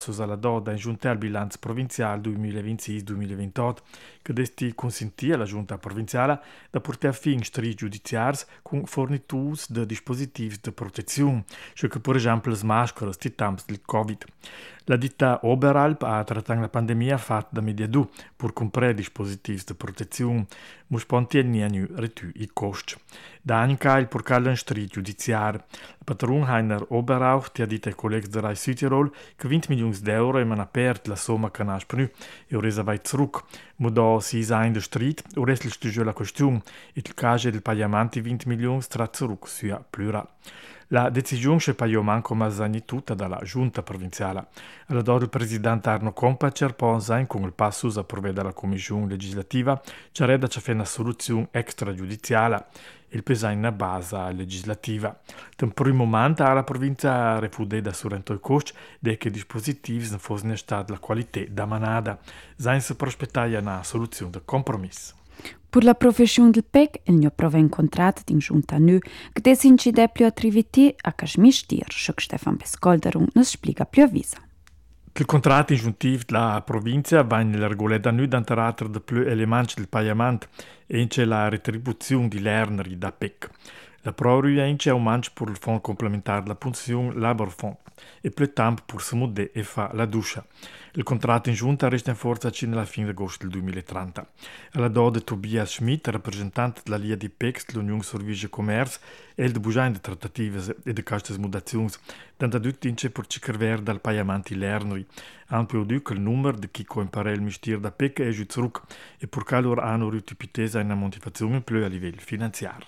alla da giunta al bilancio provinciale 2026-2028, che desti consentì alla giunta provinciale da portare a fin stri giudiziari con forniture di dispositivi di protezione, cioè che per esempio le maschere di tempo del Covid. La ditta Oberalp ha trattato la pandemia fatta da Mediadu per comprare dispositivi di protezione, ma spontanea hanno ridotto i costi. Da anche il porcale in stri giudiziari. Il patron Heiner Oberauch ti ha detto ai colleghi di Rai Südtirol che 20 milioni di euro e hanno aperto la somma che nasce più e ora vai zurück. Ma da si sa in der Street, ora è la questione e il caso del pagamento di 20 milioni tra zurück sia plura. La decisione è poi manco mazzani tutta dalla giunta provinciale. Allora il presidente Arno Kompacer pensa con il passo a provvedere dalla commissione legislativa c'è da fare una soluzione extragiudiziale e il pesa in base legislativa. In primo momento la provincia refude da surrento i costi de che dispositivi non fossero stati la qualità da manada, senza prospettare una soluzione di compromesso. Per la professione del PEC, il mio prova incontrato in giunta nu, che desincide più attività a casmistir, che Stefan Pescolderung nos spiega più avvisa. Il contratto ingiuntivo della provincia va nella regoletta nu d'anterater di più elementi del pagamento e c'è la retribuzione di lerneri da PEC. La proroga è un manche per il fondo complementare della pensione Labor Fond e più tempo per si mudare e fare la doccia. Il contratto in giunta resta in forza fino alla fine di agosto del 2030. Alla dode Tobias Schmidt, rappresentante della Lia di PEC dell'Unione Servizi e Commerce, e il debugiare di trattative e di queste mutazioni, tanto da tutti per cercare dal pagamento lerneri. Anche il numero di chi compare il mestiere da PEC è giù zurück e per loro hanno ritipitesa in una motivazione più a livello finanziario.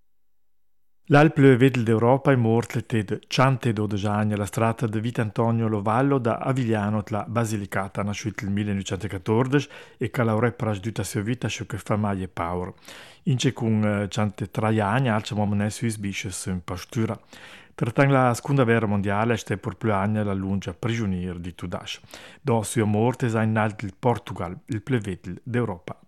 L'Alp Vedel d'Europa è morto l'età 112 anni alla strada di Vittorio Lovallo da Avigliano alla Basilicata, nasciuto nel 1914 e che l'aurebbe precedute a sua vita ciò che fa mai e power. Ince con 103 anni, alza momento sui sbisces in pastura. Trattando la seconda guerra mondiale, è per più anni la lunga prigioniera di Tudash. Da sua morte è in alto il Portugal, il più vedel d'Europa.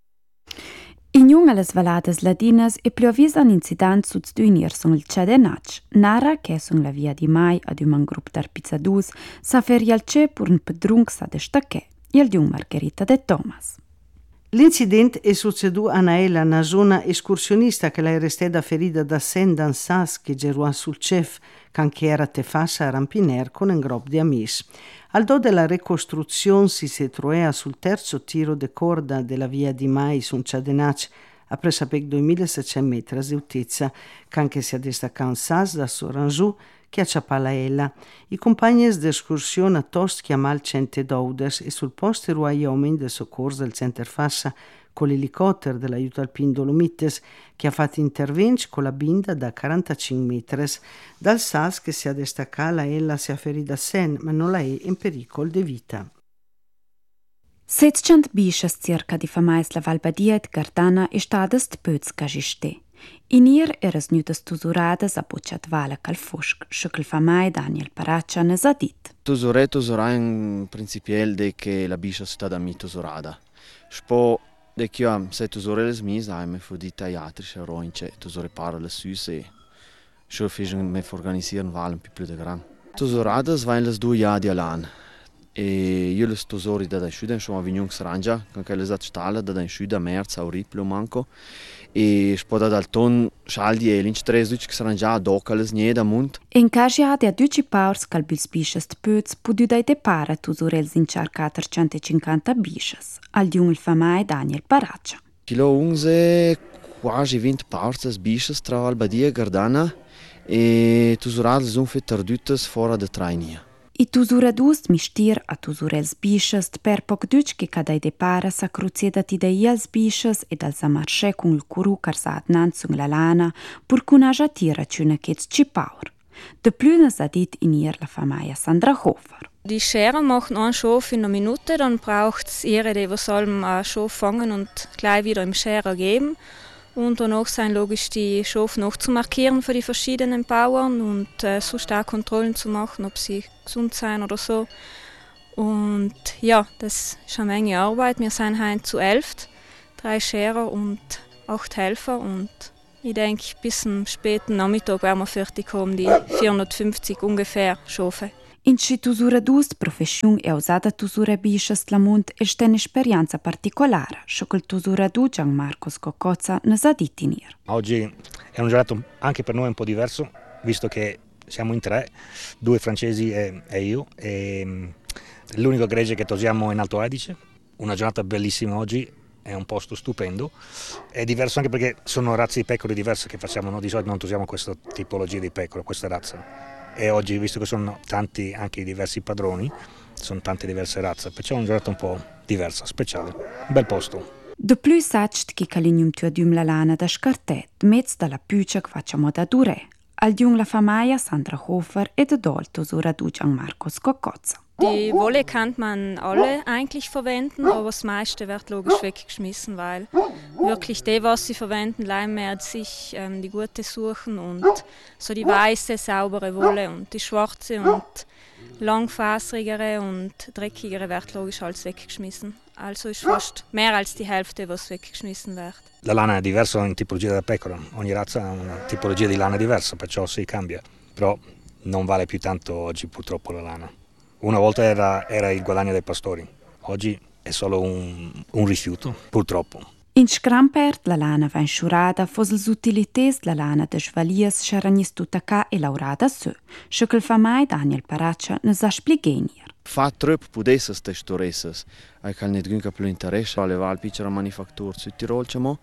In una alle valades ladinas e più avvisa un incidente su unir son il Cedenac. Nara, che son la via di mai ad un gruppo d'arpizzadus, sa feri al ce pur un pedrung sa de stacche, il di un Margherita de Thomas. L'incidente è succeduto a Naela, una zona escursionista che era stata ferita da Sen Dansas che gerò sul chef, che era tefassa a Rampiner con un gruppo di amici. Al do della ricostruzione si trovava sul terzo tiro de corda della via di Mai su un Ciadenac a presapec 2600 metri di altezza, che si destaca un sas da Sorangiù che a Ciapalaella. I compagni d'escursione a tost chiamali 112 e sul posto erano uomini del soccorso del Centerfassa con l'elicottero dell'aiuto alpino Dolomites che ha fatto interventi con la binda da 45 metri. Dal SAS che si è destaccata ella si è ferita sen, ma non la è in pericolo di vita. 700 bisces circa di famais la Valbadia et Gardana e stades de pöts cagiste. In ir eras nudas tusuradas a bocciat vala cal fosc, sciocel famai Daniel Paraccia ne sa dit. Tusura in principiel de che la biscia sta da mi tusurada. Spo de che io se tusure les mis ai me fudita iatri se roince tusure para le süse. Scho fischen me organisieren valen più de gran. Tusuradas vain les 2 Jahre alan. E io le tosori da sciuda insomma vignon srangia con che le zat stala da sciuda merza auriplo manco e spoda dal ton schaldi e linch tres duc srangia docales nie da mund in casia de duci paurs calbils bisches pöts pudu dai de para tusurels in charca 450 bisches al jung il famai Daniel Paraccia kilo unze quasi 20 paurs bisches tra Albadia e Gardana e tusurals son fetardutes fora de trainia. I tusuradus mistir a tusurels bisches per poc duc che cadai de para sa cruziedati de iels bisches ed al samarche con il curu carsat nanzung la lana pur cunaja tira cuna chets ci paur. De plünes a dit in ihr la famaia Sandra Hofer. Die Schere machen einen Schof in einer Minute, dann braucht es ihre, die sollen einen Schof fangen und gleich wieder im Scherer geben. Und danach sein logisch die Schof noch zu markieren für die verschiedenen Bauern und sonst auch Kontrollen zu machen, ob sie gesund sind oder so. Und ja, das ist eine Menge Arbeit. Wir sind heute zu 11, 3 Scherer und 8 Helfer und ich denke, bis zum späten Nachmittag werden wir fertig haben, die 450 ungefähr Schafe. In ci tusura dus professiun è usata tusura bischas Lamont e sta un'esperienza particolare, scio che il tusura du Gianmarco Scocozza ne sa di tenere. Oggi è un gelato anche per noi un po' diverso, visto che siamo in 3, 2 francesi e io, e l'unico gregge che tosiamo in Alto Adige. Una giornata bellissima oggi, è un posto stupendo, è diverso anche perché sono razze di pecore diverse che facciamo, no? Di solito non tosiamo questa tipologia di pecora, questa razza. E oggi, visto che sono tanti anche i diversi padroni, sono tante diverse razze, perciò è una giornata un po' diversa, speciale, un bel posto. De plus sacht che calinium tuadum la lana da scartet, mezz dalla pücia che facciamo da dure. Al diung la famaia Sandra Hofer e de Dolto sura du Gianmarco Scocozza. Die Wolle kann man alle eigentlich verwenden, aber das meiste wird logisch weggeschmissen, weil wirklich das, was sie verwenden, Leim sich die gute suchen und so die weiße, saubere Wolle und die schwarze und langfaserigere und dreckigere wird logisch alles weggeschmissen. Also ist fast mehr als die Hälfte, was weggeschmissen wird. La lana è diversa in tipologia della pecora, ogni razza ha una tipologia di lana diversa, perciò si cambia, però non vale più tanto oggi purtroppo la lana. Una volta era il guadagno dei pastori, oggi è solo un rifiuto, purtroppo. In Scrampert la lana va insciurada, fos els utilités la lana de Schvalias xaragnis tutacà e laurada su, scio che il famai Daniel Paraccia ne sa splighenier. Fa troppo pudessas te storesas, ai cal net günca più interesse alle val piccera manufactur su Tirol c'amo,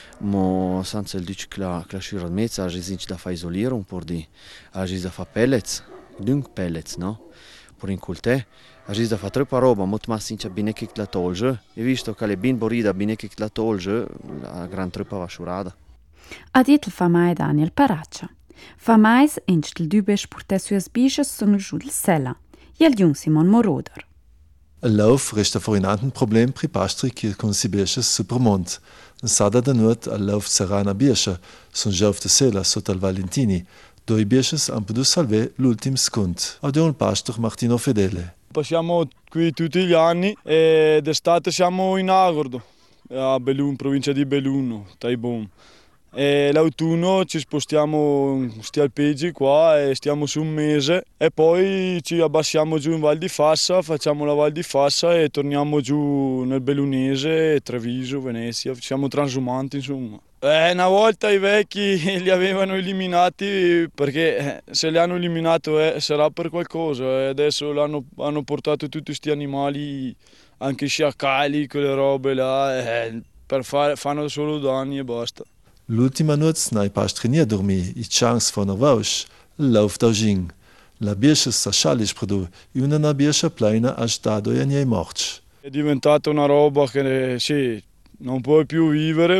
mo senza il dic cla sciura mezza, a gisinci da fa isolire un po' di, a gis da fa pellets, dünk pellets, no? Per incultè, a gis da fa troppa roba, mot ma sincia bine che la tolge, e visto che le bin borida bine che la tolge, la gran troppa va sciurada. Ha dit il famai Daniel Paraccia. Famais inst il dubes purte suas biches sun il giù del sella. Jel jung Simon Moroder. El lauf resta forinant un problem pri pastri che con si biesches supermont. Sada da nuot al lauf serana biescha, son jauf de sela sotto al Valentini, doi biesches han potuto salvare l'ultim scund. Ad un pastor Martino Fedele. Passiamo qui tutti gli anni e d'estate siamo in Agordo, a Belluno, provincia di Belluno, Taibon. E l'autunno ci spostiamo sti alpeggi qua e stiamo su un mese e poi ci abbassiamo giù in Val di Fassa, facciamo la Val di Fassa e torniamo giù nel Bellunese, Treviso, Venezia, siamo transumanti insomma. Una volta i vecchi li avevano eliminati perché se li hanno eliminati sarà per qualcosa e adesso hanno portato tutti questi animali, anche i sciacalli, quelle robe là, fanno solo danni e basta. L'ultima notte nei pastri nie dormi, i chance von der Vausch, lauf d'Augin. La biescha sa scialis produ, e una biescha plena ha stato e nie morts. È diventata una roba che sì, non puoi più vivere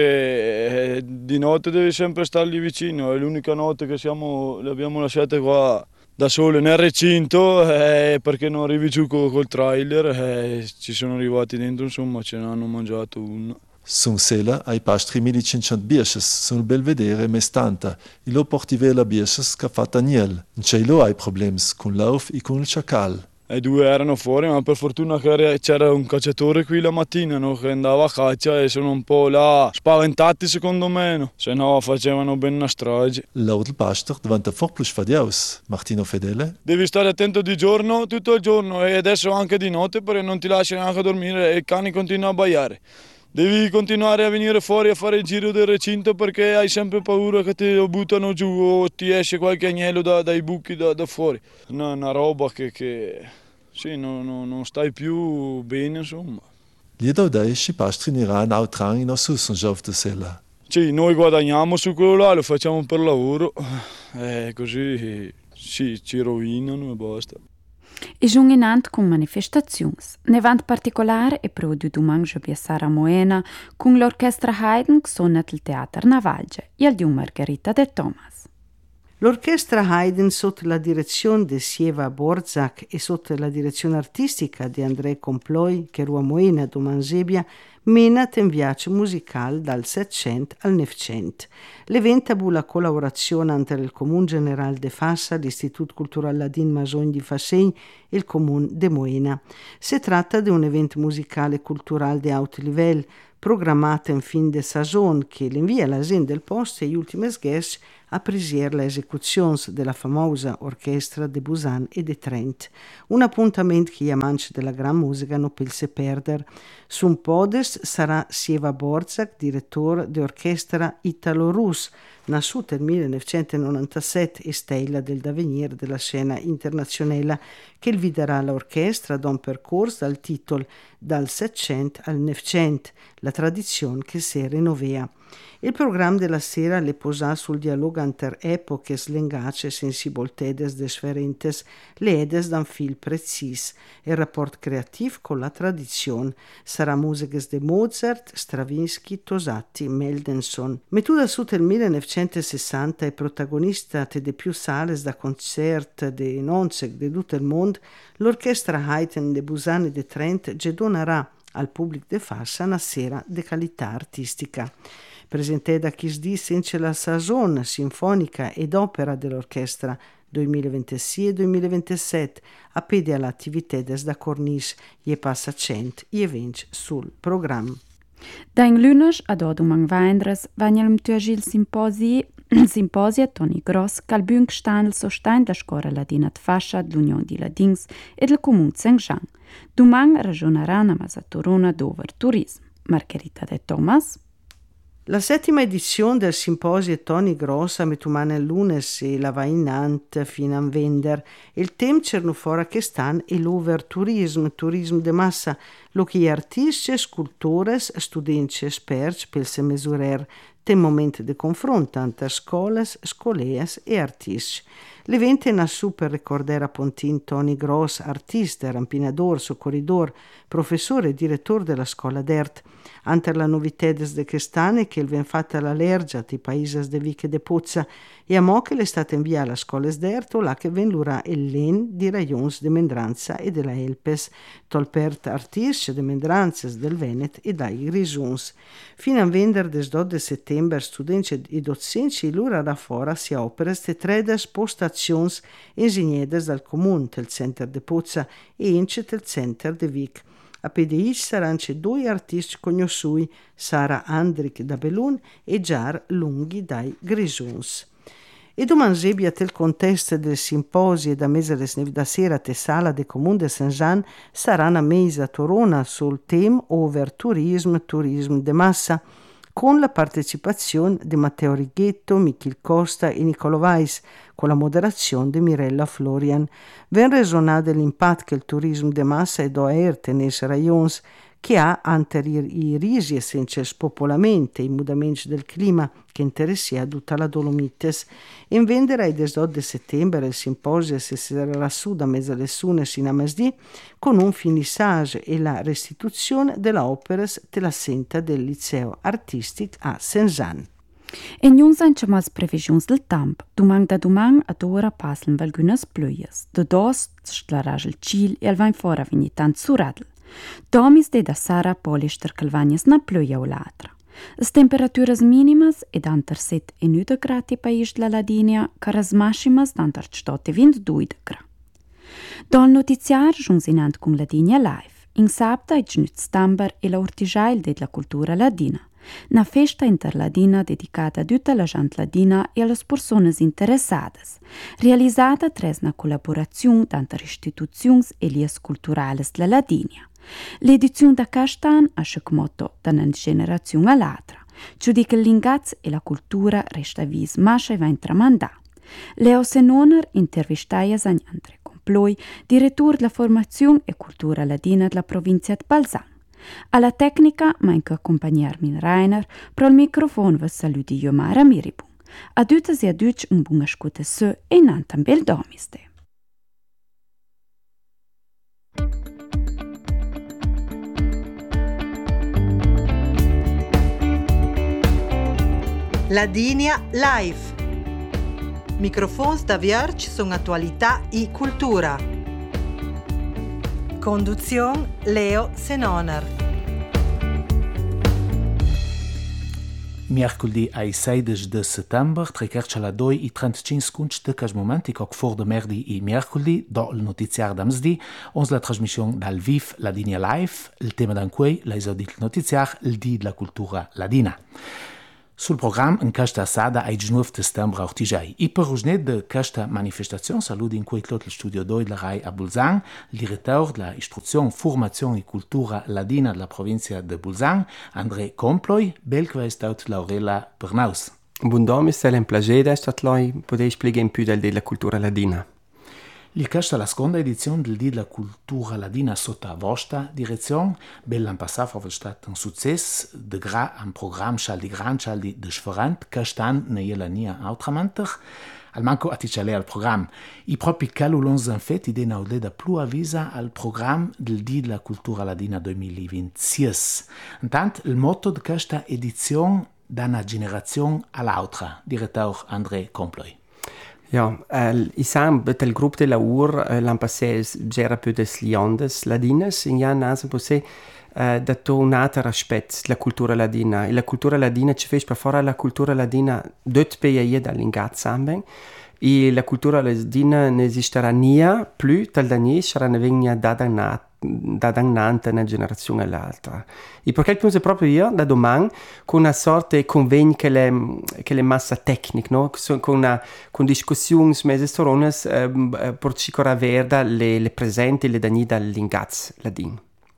perché di notte devi sempre stare lì vicino, è l'unica notte che le abbiamo lasciate qua da sole nel recinto perché non arrivi giù col trailer ci sono arrivati dentro, insomma ce ne hanno mangiato uno. Sun sela ai pastri 1500 biesches sul Belvedere mestanta, e lo portive la biesches che fatta niel. Non c'è lo hai problems con l'auf e con il sciacal. E 2 erano fuori, ma per fortuna che c'era un cacciatore qui la mattina, no? Che andava a caccia e sono un po' là spaventati secondo me, no? Se no facevano ben una strage. Laut il pastor diventa for plus fadiaus, Martino Fedele. Devi stare attento di giorno, tutto il giorno e adesso anche di notte perché non ti lasci neanche dormire e i cani continuano a baiare. Devi continuare a venire fuori a fare il giro del recinto perché hai sempre paura che ti lo buttano giù o ti esce qualche agnello dai buchi da fuori. Una roba che sì, non stai più bene, insomma. Liedo dai i pastri in Iran outrang in osu son giov de sela. Sì, noi guadagniamo su quello là, lo facciamo per lavoro, così sì, ci rovinano e basta. E giunginant con manifestazions. Nevant particolare e produ dumange via Sara Moena con l'orchestra Haydn che suonat il Teatro Navalge e al di un Margherita de Thomas. L'orchestra Haydn sotto la direzione di Sieva Borzak e sotto la direzione artistica di André Comploi, che Rua Moena do Manzebia, menat un viaggio musicale dal 700 al 900. L'evento bu la collaborazione entre il Comune General de Fassa, l'Istituto Cultural Ladin Masogn di Fassegn e il Comune de Moena. Si tratta di un evento musicale e culturale di alto livello, programmato in fin de saison, che l'invia alla gente del posto e gli ultimi guests a presier le esecuzioni della famosa orchestra de Busan e de Trent. Un appuntamento che gli amanti della gran musica non pelse perder. Su un podest sarà Sieva Borzak, direttore di orchestra italo-rus, nasciuta nel 1997 e stella del d'avenir della scena internazionale, che guiderà l'orchestra da un percorso dal titolo Dal 700 al 900, la tradizione che si rinnovea. Il programma della sera le posa sul dialogo inter epoches, lengace, sensibilitades differentes, le edes d'un fil precis, il rapport creativo con la tradizione. Sarà musiche di Mozart, Stravinsky, Tosatti, Mendelssohn. Mettuta su del 1960 è protagonista de più sales da concert de nonzec de tutto il mondo, l'orchestra Haydn de Busan e de Trent donarà al pubblico de Fassa una sera di qualità artistica. Presentata da Chisdi senza la saison sinfonica ed opera dell'orchestra 2026 e 2027, a pede all'attività da Cornice e passa 100 eventi sul programma. Da in lunes ad odumang vaindres vanjelm tuagil simposia Toni Gross calbung stan il sostain da Scuola Ladina de Fascia dell'Unione di Ladins e del Comune Saint-Jean. Dumang ragioneranno a Torona dover turismo. Margherita De Thomas. La 7ª edizione del simposio Toni Gross a metumane lunes e la va in Nant fino a vender. Il tema cernufora che stan è l'overturismo, turismo de massa, lo che artisti, scultores, studenti esperti per se mesurer tem momento di confronto tra scolas, scoleas e artisti. L'evento è nato per ricordare a Pontin Toni Gross, artista, rampinador, soccorridor, professore e direttore della scuola d'arte. Ante la novità de quest'anno che il ven fatta la lergia ti paesi de Viche de Pozza e a mo che le state inviata alla scuola d'arte là che ven l'ura il len di raions de Mendranza e della Elpes, tolpert artisti de Mendranzas del Venet e dai Grisons. Fino a vendere des 12 settembre studenti e docenti l'ura da fora si opera ste 3 postazioni ingegnedes dal comune del Center de Pozza e ince del Center de Vic. A PDI saranno 2 artisti conosciuti, Sara Andric da Belun e Jar Lunghi dai Grisons. E domani il contesto del simposio da mese da sera a sala del Comune de Saint-Jean sarà una mesa a Torona sul tema over turismo de massa, con la partecipazione di Matteo Righetto, Michil Costa e Nicolo Weiss, con la moderazione di Mirella Florian. Ven resonare l'impatto che il turismo de massa è do erte nei raions che ha ante i risi e senza spopolamento e i mudamenti del clima che interessia tutta la Dolomites. In vendere il 18 settembre il simposio si sarà su da mezz'alessune sino a mesdì con un finissage e la restituzione della opera della senta del liceo artistic a Saint-Jean. E non sono mai previsioni del tempo. Domani da domani ad ora passano alcune pluies. Da dos sclarage il ciel e al vain fora vini tant suradel. Domis de da Sara polister calvagnas na pluia o l'altra. As temperaturas mínimas e d'antar 7 e 9 gradi país de la Ladinia, caras máximas d'antar 7 e 22 gradi. Dal notiziar giunsinant con Ladinia Live, in sabta e 9 settembre e la urtigiail de la cultura ladina, una festa interladina dedicata a tutta la gente ladina e alle persone interessadas, realizzata tras una collaborazione tra istituzioni e lies culturales della Ladinia. L'edizione da quest'anno ha scemotto da una generazione all'altra, cioè che l'ingazzo e la cultura resta vis mascia e va in tramandà. Leo Senoner intervistaia Zagnandre Comploi, direttore della formazione e cultura ladina della provincia di Balzan. Alla tecnica manca accompagnarmi Rainer, pro il microfono vi saluti io Mara Miribun. A tutti e a tutti un buon ascolto e nantan bel domiste. Ladinia Live. Microfons da Vierge sono attualità e cultura. Conduzione Leo Senoner. Mercoledì ai 16 de settembre, tre quarts alla 2 e 35 secondi de cas momenti che for de merdi e mercoledì, do il notiziar d'amsdì, ons la trasmissione dal viv Ladinia Live, il tema d'en cui l'hai audit il notiziar, il di de la cultura ladina. Sul programma in questa assada ai 19 settembre a Ortigiai. E per uscire de questa manifestazione saluto in cui il studio 2 della RAI a Bolzano, il direttore della istruzione, formazione e cultura ladina della provincia di Bolzano, André Comploi, bel che è stato Laurella Bernaus. Buongiorno, è un piacere che lei possa spiegare più della cultura ladina. Questa è la seconda edizione del Dì della Cultura Ladina sotto la vostra direzione. L'anno passato è stato un successo, un programma di grande differente, quest'anno non è la nia altramente. Al manco a ticciare al programma. I propri calulons hanno fatto idea di da più avvisa al programma del Dì della Cultura Ladina 2026. Intanto, il motto di questa edizione da una generazione all'altra, direttore André Comploi. Ja, isam del grup de la l'an passé gera più des liondes ladines, in jan nasen possè dato un altro aspetto della cultura ladina. E la cultura ladina ci fece per fare la cultura ladina dot peie dall'ingat samben. E la cultura ladina non esisterà nia più tal da nie, sarà ne vegna dadanante una generazione all'altra. E perché il punto è proprio io, da domani, con una sorta di convegno che le massa tecnica, no? con discussioni mese storonas, per cicora verda le presenti le dani dall'ingaz ladin.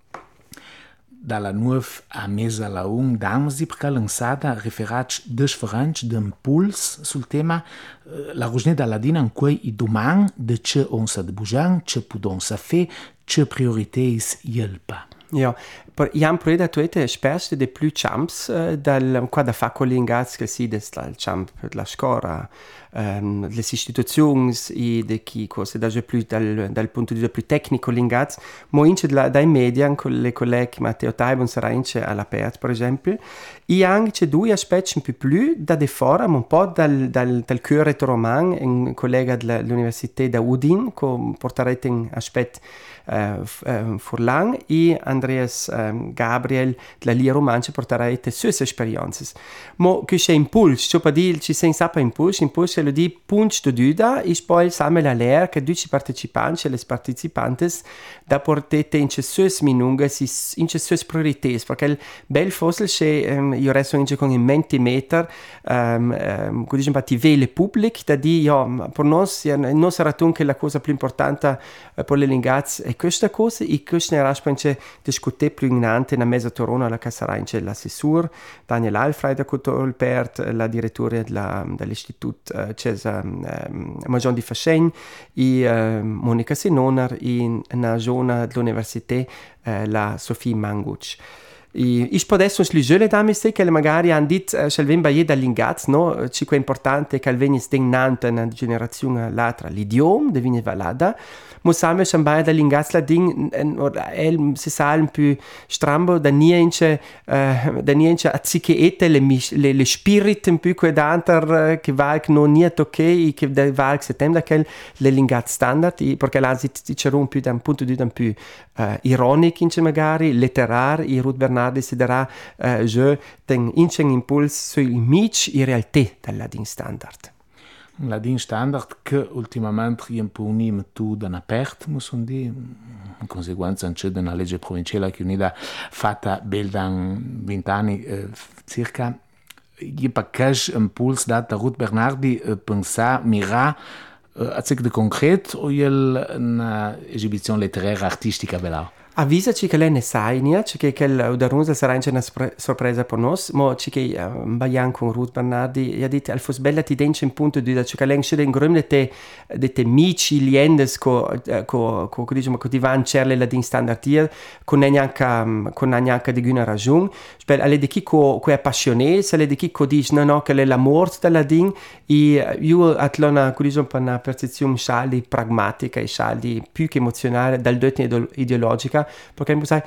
Dalla 9 a mesa la 1 d'Amsi perché lanciata riferati differenti d'impuls sul tema la rognetta ladina in cui i domani de ce on sa de bujan, ce pudon sa fe, ce prioriteis jelpa. Ja, per jam preda tuete esperti de più champs dal qua da facolingaz che si des dal champ la scuola le istituzioni e de chi cose da più dal punto di vista più tecnico l'ingaz mo ince dai media con le colleghi Matteo Taibon sarà ince all'aperto per esempio e anche due aspetti più da de fora un po' dal cuore roman un collega dell'università da Udin con portarete in aspetti Furlan e Andreas Gabriel della Lia Romancia porterete sue esperienze. Ma che c'è impulso, cioè per dire ci sei sappa impulso è lo di punch de duda e poi samme la leer che tutti i partecipanti e le partecipanti da portete in sue minunghe in sue priorità perché il bel fosse c'è io resto in con in mentimeter come diciamo ti vele pubbliche da di per noi non sarà anche la cosa più importante per le lingazze e questa cosa e questa era specie discutere più in ante nella mesa torona la che sarà in l'assessore Daniel Alfred Colpert la direttore dell'istituto Cesar Magion di Fascen e Monica Sinonar in una zona dell'università la Sofia Manguc. Ich podesso sligere da me se che magari hanno detto se ven baie dall'ingaz no ci è importante che alveni stignante una generazione all'altra l'idioma devine valada mo same schon baie dall'ingaz la ding si sa un più strambo da niente azziche le spirit un più quedanter che va che non nie tocche che da va che settembre che le l'ingaz standard perché la si dice un più da un punto di vista un più ironico ince magari letterar i Ruth Bernardi si darà je ten incen impuls sui mic in realtà dal ladin standard. Un ladin standard che ultimamente riemponi metto da aperto, muson di in conseguenza c'è una legge provinciale che unida fatta bel da 20 anni circa gli package impuls da Ruth Bernardi pensa mira a de concreto o una esibizione letteraria artistica bella? Avvisaci che lei ne sai, che l'Udarunza sarà una sorpresa per noi, ma che Bayan con Ruth Bernardi ha detto al fos bella ti dence in punto di che lei c'è in grumne te mici liendes diciamo che ti van cerle la din standardier con neanche di una ragione, spel alle di chi co è appassionato, alle di chi dice no che è l'amor della din e io atlona diciamo per una percezione scialdi pragmatica e scialdi più che emozionale dal dotto ideologica perché sai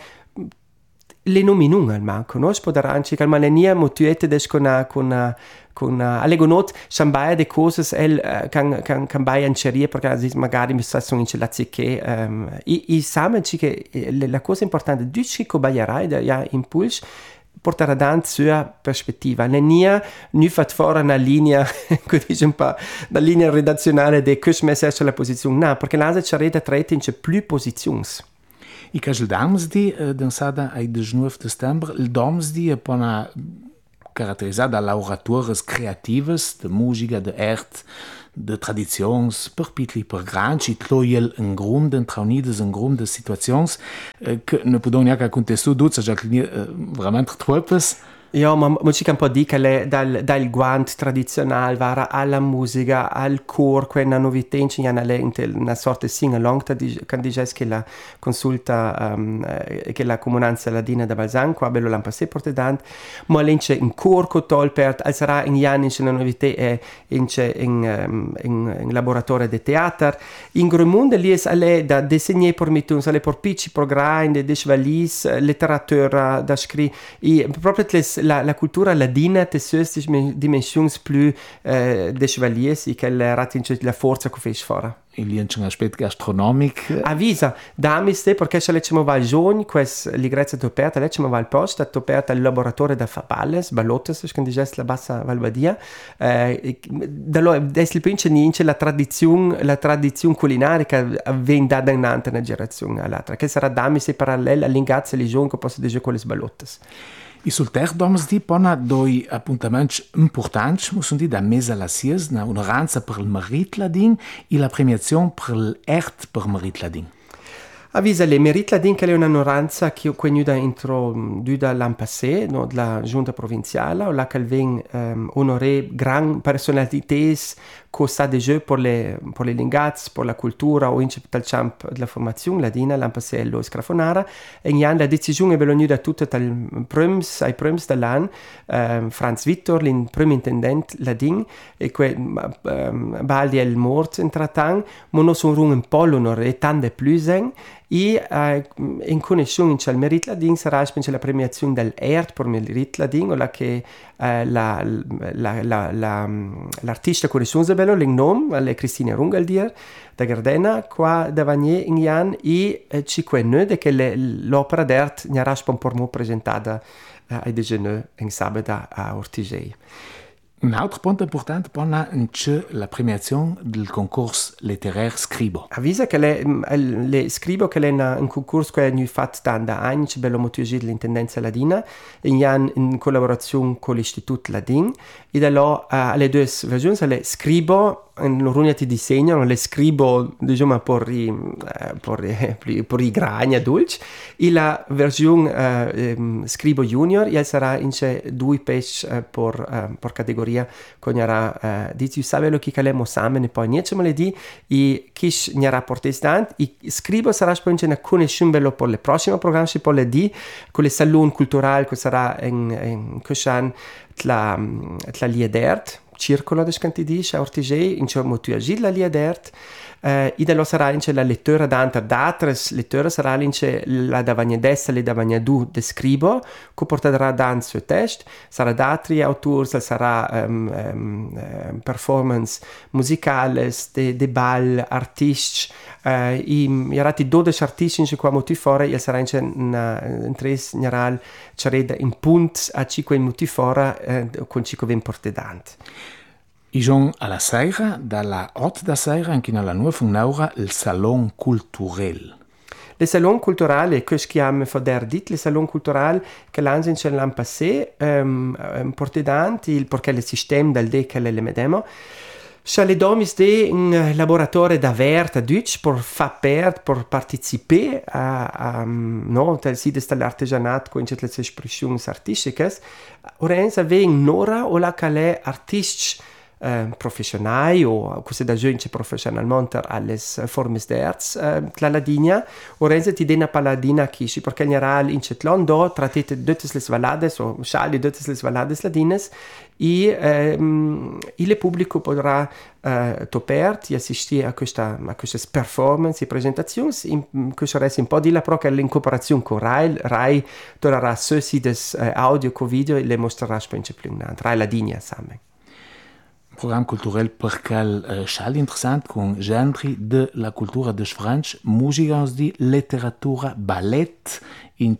le nominung al manco no spodaranci che malenia motuete des con allegonot sambaia de cosas can bai anceria perché magari mi sa sono in celazzi che i samenci che la cosa importante dici co baiarai da ja impuls portare avanti sua prospettiva. Non fat fuori una linea, una linea redazionale di questo messaggio alla posizione, no, perché l'ASA ci reda tratta in più posizioni. I che il Domsdi, danzata ai 19 settembre, il Domsdi è poi caratterizzata da lavoratorie creative, di musica, di arte, de tradizions per pitli per granci tloiel en grund en traunides en grund de situazions che ne podon ja ca contestu duz ja verament truppes. Ja, ma ci un po' di che dal guant tradizionale vara alla musica, al cor, quella novità in una sorta di sing-along che dices che la consulta che la comunanza ladina da Balzan, qua bello l'ampa se porta dant, ma l'ince in cor cotol per sarà in anni in una novità e in laboratorio di teatro. In Gromunde lì è alle da disegnare per mitun, alle per picci programmi, de chevaliers, letteratura da scri e proprio la cultura ladina te sös dimensions plus de chevaliers e che ratinge la forza che fece fora. Il y a un aspetto gastronomico. Avvisa, dammi ste perché se lecciamo va giorni, questa ligrezza toperta, lecciamo va al posto, toperta il laboratorio da Faballes, Ballottes, che dice la bassa Valvadia. Adesso il pince nince la tradizione culinaria viene data in una generazione all'altra, che sarà dammi se parallelo all'ingazzo e giorni che posso dire con le Ballottes. I sul terdomsdi pona doi appuntamenti importanti, sono da mesa la sies, na onoranza per il Merit Ladin e la premiazione per l'Ert per Merit Ladin. Avvisa le Merit Ladin che è un'onoranza che è introdotta l'anno passato, no, della giunta provinciale, o la che viene onoré gran personalités che sta di jeu per le lingaz, per la cultura o in tal camp della formazione ladina, l'anno passato lo scrafonara, e in la decisione è venuta tutta ai primi dell'anno, Franz Vittor, il primo intendente ladin, e che baldi è il morto in trattan, ma non sono un po' l'onoré, tante più e in connessione con il Merit Ladin sarà la premiazione dell'Ert per Merit Ladin, o la che l'artista conosciuta bello, il nome è Cristina Rungaldier da Gardena, qua da Vanier in Jan, e ci quenne che l'opera d'arte ne sarà un po' presentata ai déjeuner in sabato a Ortigei. Un altro punto importante è la premiazione del concorso letterario Scribo. Avvisa che le Scribo che è un concorso che è fatto da anni, c'è bello motivo dell'intendenza ladina, in collaborazione con l'Istituto Ladin, e da là alle due versioni, le Scribo, non ti disegnano, le Scribo, diciamo, per i grani adulti, e la versione Scribo Junior, sarà in due page per categoria, cognara dici savelo chi calemo samen e poi niente me le di e chi n'era protestant e Scribo sarà poi una conosciun bello per le prossime programmi per le di con le salon culturali che sarà in Cushan la Liedert circolo de scanti dice a Ortigei in ciò motu agil la Liedert e dello sarà in la lettura d'antar d'altres letture sarà in la davagnadessa le davagnadu de Scribo che porterà danzo e test sarà d'altri autori sarà performance musicales de ball artisti i rati 12 artisti in qua motivi fuori e sarà in tres general c'ereda in punt a cico in motivi fuori con cico ben portedante. I giorni alla sera, dalla 8 da sera, anche nella nuova funnaura, il Salon Culturel. Le salon culturali, che si chiama foder dit, le salon culturali che l'hanno in l'anno passato, portanti, perché il sistema del DEC le medemo, c'è le domis di un laboratorio d'averta Deutsch per far per partecipare a no, tal sito dell'artigianato con le espressioni artistiche, orenza veng nora o la calè artisti professionali o cose da gente professionalmente alle forme d'arte la ladina o renze ti dena paladina chishi perché in generale in cetlon do trattate dotes les valades o schali dotes les valades ladines e il pubblico potrà toperti assistere a queste performance e presentazioni in questo resta un po' di la pro che l'incooperazione con Rai tornerà su siti audio con video e le mostrerà specie più Rai Ladinia samen. Programma culturale perché è interessante con generi della cultura del Francia, musica, letteratura, ballet, in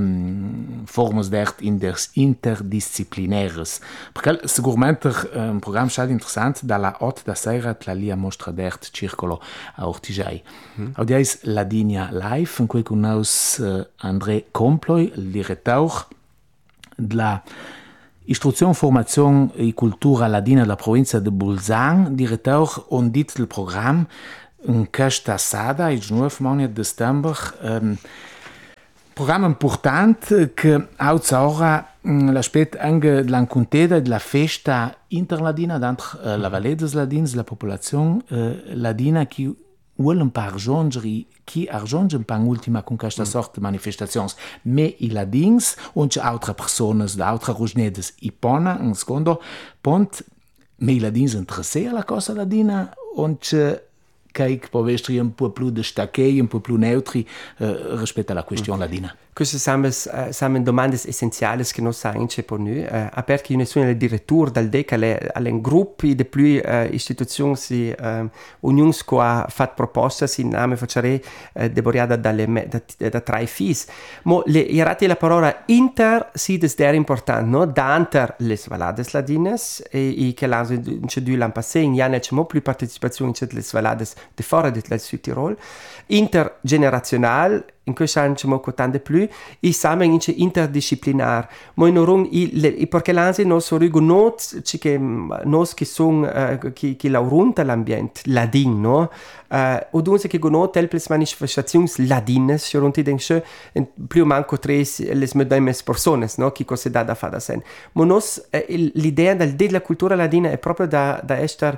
forme d'arte interdisciplinäre. Perché sicuramente un programma interessante dalla 8 da sera la lia mostra d'arte circolo a Ortigiai. Oggi la Dinia Live, in cui con noi André Comploy, il direttore della Istruzione, Formazione e Cultura Ladina della provincia di Bolzano, direttore on dit del programma in questa sada, il 9 di settembre. Programma importante che ora l'aspetto anche dell'incontera della festa interladina dentro la Valle des Ladins, la popolazione ladina che vuole un po' raggiungere, chi raggiunge un po' ultima con questa sorta di manifestazioni, ma i ladins e altre persone da altre regioni i pona un secondo punto, ma i ladins interessano alla cosa ladina e che può essere un po' più destaccati, un po' più neutri rispetto alla questione ladina. Queste sono domande essenziali che non sanno per noi, perché io sono il direttore del DEC, alle gruppi di più istituzioni, ognuno che ha fatto proposte, si nome facciare deborriata da tre fis. Ma i rati la parola inter si è importante, no? Danter le valades ladines, e che l'hanno due l'anno passato, in anni c'è più partecipazione delle valades di fuori del Sud Tirol, intergenerazionale, in questo anno c'è tanto più, e siamo interdisciplinari. Ma non perché l'anzi non sono noi che sono che lavorano l'ambiente ladino, no? O dunque che non tel le manifestazioni ladine, se non ti dico più manco tre le medesime persone, no? Che cosa da fare da sen. Ma l'idea della cultura ladina è proprio da essere,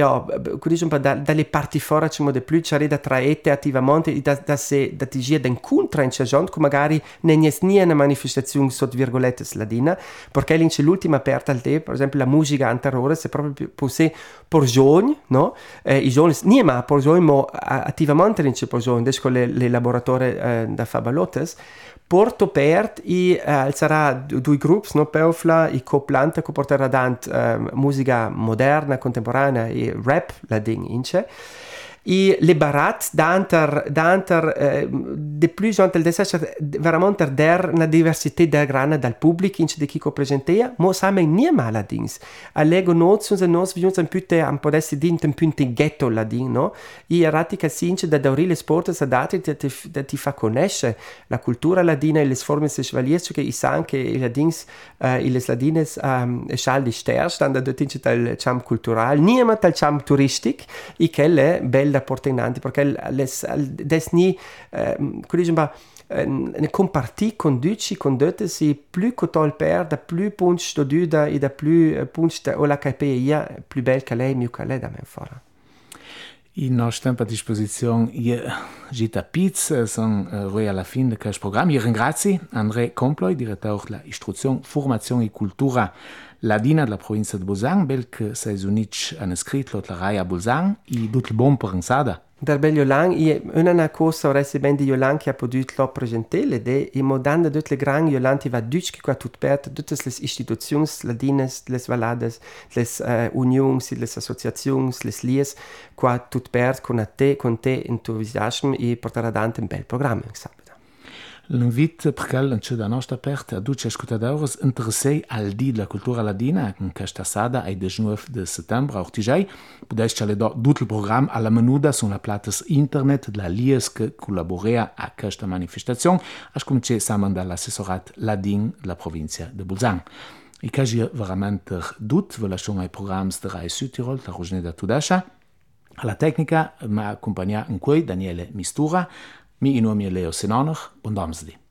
dalle parti fuori c'è di più, c'è da traette attivamente, da tigia d'incontro in gente che magari non è una manifestazione sotto virgolette ladina, perché c'è l'ultima aperta al per esempio la musica anteriore, è proprio per giovani, no? I giovani, non ma per giovani, ma attivamente c'è per giovani, adesso con le laboratori da Fabalotes, Porto Pert sarà due gruppi, no? Peufla e Coplanta che porterà avanti musica moderna, contemporanea e rap ladin ince. E le barat d'anter de plus antel d'essere veramente una diversità da grande dal pubblico in di chi presentea, ma samen nie mal allerdings. Allego not uns visions un püte am podesti dint un pünte ghetto ladin, no? E ratica since da daurile sportes a dati da ti fa conoscere la cultura ladina e le forme sessualies che i san che i ladins e le ladines schal di sterz stand da dort tal cham cultural, niemand tal cham touristic e che bel da portenanti perché desni ne comparti conduci condotte si più cotol per da più punch do duda e da più punch da ola capeia più bel che lei, mieux che lei da me fora. Il nostro tempo a disposizione è Gita Piz, sono alla fine di questo programma. Io ringrazio André Comploy, direttore della Istruzione, Formazione e Cultura Ladina della provincia di Bolzano, bel che sei unito a scritto la RAI a Bolzano e tutto il buon per insada. Dar bel Jolang, una cosa vorrei ben di Jolang che ha potuto presentare, e modando tutte le grandi Jolanti va duc che qua tutto per tutte le istituzioni ladines, le valades, le unioni, le associazioni, le lies, qua tutto per con te entusiasmo e portare avanti un bel programma. L'invito perché c'è da nostra parte a tutti gli ascoltatori interessati al Dì della cultura ladina, in questa sala è il 19 di settembre a Ortigiai. Potete vedere tutto il programma alla menuda sulla piattaforma internet della LIES che collabora a questa manifestazione, come c'è sempre dall'assessorato ladin della provincia di Bolzano. E che è veramente tutto, ve lasciamo ai programmi di RAI Sud Tirol, la regione da Tudascia. Alla tecnica mi accompagna in cui Daniele Mistura. Mi nome è Leo Senoner, buon domsdi.